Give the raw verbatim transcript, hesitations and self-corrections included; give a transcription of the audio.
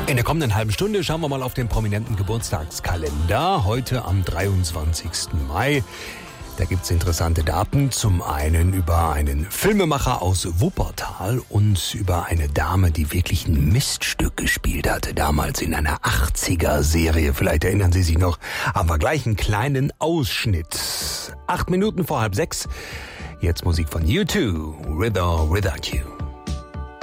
In der kommenden halben Stunde schauen wir mal auf den prominenten Geburtstagskalender. Heute am dreiundzwanzigsten Mai. Da gibt's interessante Daten. Zum einen über einen Filmemacher aus Wuppertal und über eine Dame, die wirklich ein Miststück gespielt hatte. Damals in einer achtziger-Serie. Vielleicht erinnern Sie sich noch. Aber gleich einen kleinen Ausschnitt. Acht Minuten vor halb sechs. Jetzt Musik von U zwei, With or Without You.